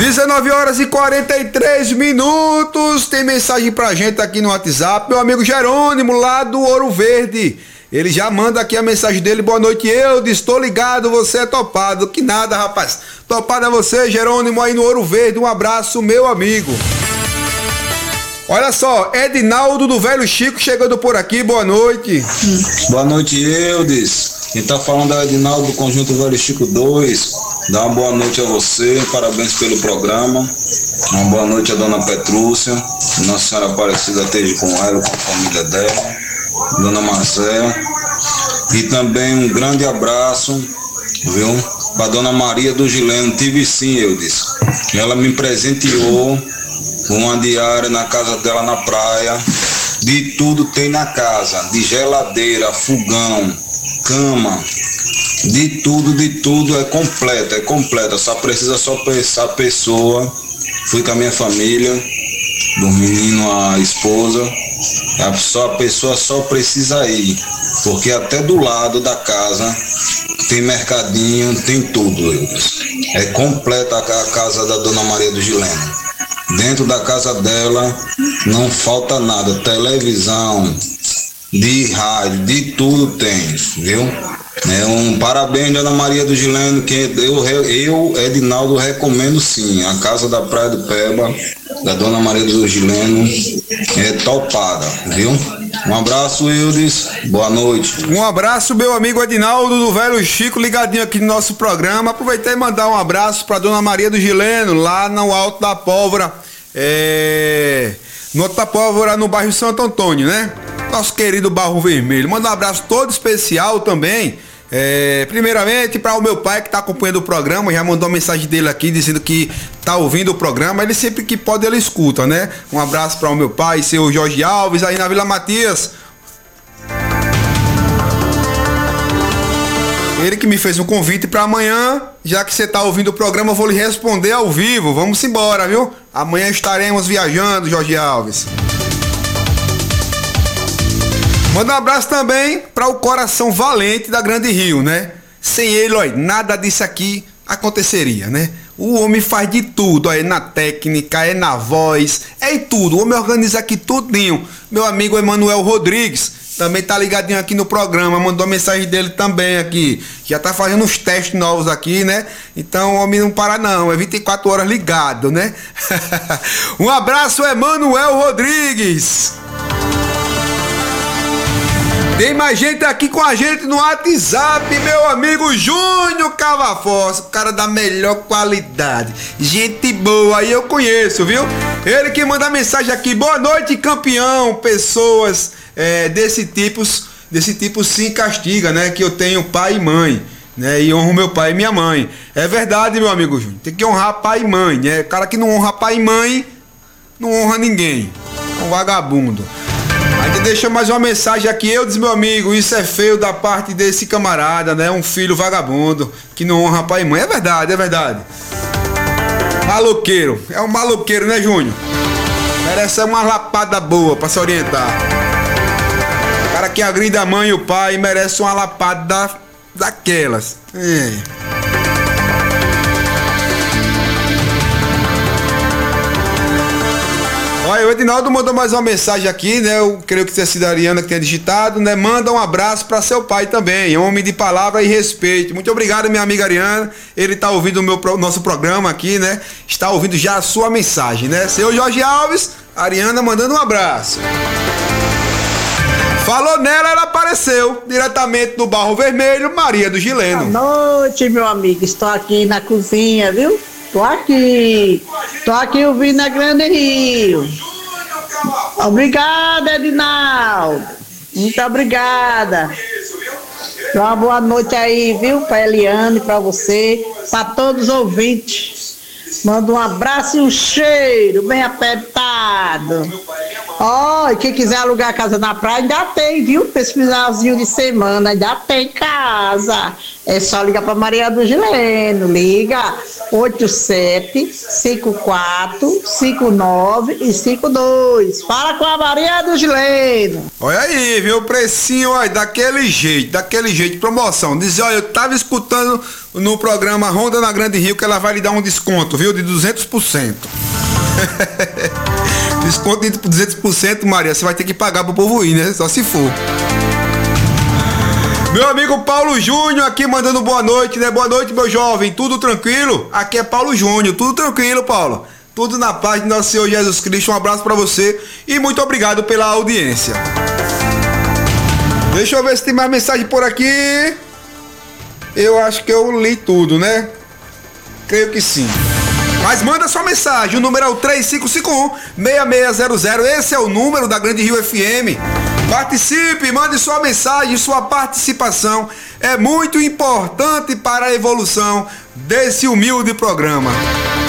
19h43. Tem mensagem pra gente aqui no WhatsApp. Meu amigo Jerônimo, lá do Ouro Verde. Ele já manda aqui a mensagem dele. Boa noite, Eudes. Estou ligado, você é topado. Que nada, rapaz. Topado é você, Jerônimo, aí no Ouro Verde. Um abraço, meu amigo. Olha só, Edinaldo do Velho Chico chegando por aqui. Boa noite. Boa noite, Eudes. Quem tá falando é Edinaldo do Conjunto Velho Chico 2. Dá uma boa noite a você, parabéns pelo programa. Uma boa noite a dona Petrúcia, Nossa Senhora Aparecida esteja com ela, com a família dela, dona Marcela. E também um grande abraço, viu, para dona Maria do Gileno. Tive sim, eu disse. Ela me presenteou com uma diária na casa dela na praia. De tudo tem na casa, de geladeira, fogão, cama. De tudo é completa, só precisa pensar a pessoa. Fui com a minha família, do menino à esposa, a pessoa só precisa ir, porque até do lado da casa tem mercadinho, tem tudo. É completa a casa da dona Maria do Gileno. Dentro da casa dela não falta nada, televisão, de rádio, de tudo tem, viu? Um parabéns, dona Maria do Gileno, que eu, Edinaldo, recomendo sim. A casa da Praia do Peba, da dona Maria do Gileno, é topada, viu? Um abraço, Eudes, boa noite. Um abraço, meu amigo Edinaldo do Velho Chico, ligadinho aqui no nosso programa. Aproveitar e mandar um abraço pra dona Maria do Gileno, lá no Alto da Pólvora, no Alto da Pólvora, no bairro Santo Antônio, né? Nosso querido Barro Vermelho. Manda um abraço todo especial também. Primeiramente para o meu pai que está acompanhando o programa, já mandou uma mensagem dele aqui dizendo que está ouvindo o programa. Ele sempre que pode ele escuta, né? Um abraço para o meu pai, seu Jorge Alves, aí na Vila Matias. Ele que me fez um convite para amanhã, já que você está ouvindo o programa, eu vou lhe responder ao vivo. Vamos embora, viu? Amanhã estaremos viajando, Jorge Alves. Manda um abraço também para o coração valente da Grande Rio, né? Sem ele, olha, nada disso aqui aconteceria, né? O homem faz de tudo, ó, é na técnica, é na voz, é em tudo. O homem organiza aqui tudinho. Meu amigo Emanuel Rodrigues também tá ligadinho aqui no programa, mandou a mensagem dele também aqui. Já tá fazendo uns testes novos aqui, né? Então o homem não para não, é 24 horas ligado, né? Um abraço, Emanuel Rodrigues. Tem mais gente aqui com a gente no WhatsApp, meu amigo Júnior Cavafoss, o cara da melhor qualidade, gente boa, aí eu conheço, viu? Ele que manda mensagem aqui: boa noite, campeão, pessoas desse tipo sim castiga, né? Que eu tenho pai e mãe, né? E honro meu pai e minha mãe. É verdade, meu amigo Júnior, tem que honrar pai e mãe, né? O cara que não honra pai e mãe, não honra ninguém, é um vagabundo. Aí deixa mais uma mensagem aqui: eu disse, meu amigo, isso é feio da parte desse camarada, né? Um filho vagabundo que não honra pai e mãe. É verdade, é verdade. Maloqueiro, é um maloqueiro, né, Júnior? Merece uma lapada boa pra se orientar. O cara que agride a mãe e o pai merece uma lapada daquelas. Olha, o Edinaldo mandou mais uma mensagem aqui, né? Eu creio que tenha sido a Ariana que tenha digitado, né? Manda um abraço para seu pai também, homem de palavra e respeito. Muito obrigado, minha amiga Ariana. Ele tá ouvindo o nosso programa aqui, né? Está ouvindo já a sua mensagem, né? Seu Jorge Alves, Ariana mandando um abraço. Falou nela, ela apareceu diretamente do Barro Vermelho, Maria do Gileno. Boa noite, meu amigo. Estou aqui na cozinha, viu? Tô aqui ouvindo a Grande Rio. Obrigada, Edinaldo. Muito obrigada. Uma boa noite aí, viu? Pra Eliane, pra você, pra todos os ouvintes. Manda um abraço e um cheiro bem apertado. Ó, quem quiser alugar a casa na praia, ainda tem, viu? Pra esse finalzinho de semana, ainda tem casa. É só ligar pra Maria do Gileno. Liga 87545952. Fala com a Maria do Gileno. Olha aí, viu? O precinho, olha, daquele jeito, promoção. Diz, olha, eu tava escutando no programa Ronda na Grande Rio, que ela vai lhe dar um desconto, viu? De 200%. Desconto de 200%, Maria. Você vai ter que pagar pro povo ir, né? Só se for. Meu amigo Paulo Júnior aqui mandando boa noite, né? Boa noite, meu jovem. Tudo tranquilo? Aqui é Paulo Júnior. Tudo tranquilo, Paulo. Tudo na paz de nosso Senhor Jesus Cristo. Um abraço pra você e muito obrigado pela audiência. Deixa eu ver se tem mais mensagem por aqui. Eu acho que eu li tudo, né? Creio que sim. Mas manda sua mensagem, o número é o 3551-6600, esse é o número da Grande Rio FM. Participe, mande sua mensagem, sua participação é muito importante para a evolução desse humilde programa.